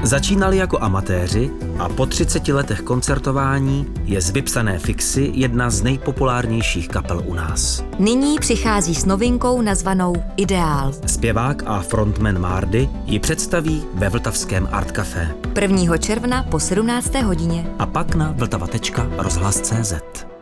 Začínali jako amatéři a po 30 letech koncertování je z vypsané Fixy jedna z nejpopulárnějších kapel u nás. Nyní přichází s novinkou nazvanou Ideál. Zpěvák a frontman Mardy ji představí ve vltavském Art Café. 1. června po 17. hodině. A pak na vltava.rozhlas.cz.